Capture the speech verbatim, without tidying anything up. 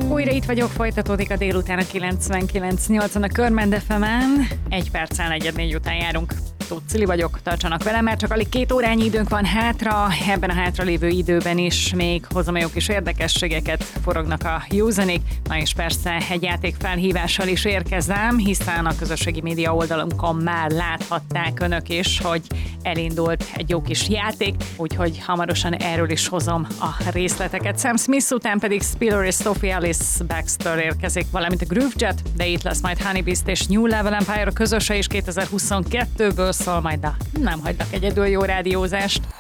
Újra itt vagyok, folytatódik a délután a kilencvenkilenc nyolcon a Körmend ef emen. Egy perccel negyed négy után járunk. Tóth Cili vagyok, tartsanak velem, mert csak alig két órányi időnk van hátra. Ebben a hátralévő időben is még hozom a jó kis érdekességeket, forognak a józanék. Na és persze egy játék felhívással is érkezem, hiszen a közösségi média oldalunkon már láthatták önök is, hogy elindult egy jó kis játék, úgyhogy hamarosan erről is hozom a részleteket. Sam Smith után pedig Spiller és Sophie Alice Baxter érkezik, valamint a Groovejet, de itt lesz majd Honey Beast és New Level Empire a közöse is kétezer-huszonkettőből szól majd, de nem hagylak egyedül, jó rádiózást!